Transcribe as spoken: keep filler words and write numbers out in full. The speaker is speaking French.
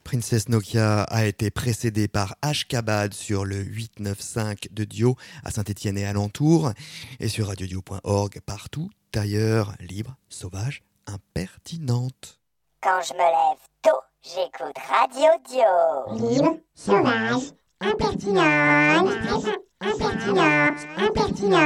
Princess Nokia a été précédé par Ashkabad sur le huit neuf cinq de Dio à Saint-Étienne et alentour, et sur radio dio point org partout ailleurs, libre, sauvage, impertinente. Quand je me lève tôt, j'écoute Radio Dio. Libre, sauvage, impertinente, impertinente, impertinente.